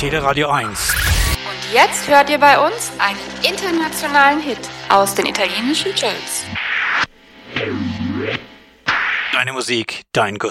Teleradio 1. Und jetzt hört ihr bei uns einen internationalen Hit aus den italienischen Charts. Deine Musik, dein Gusto.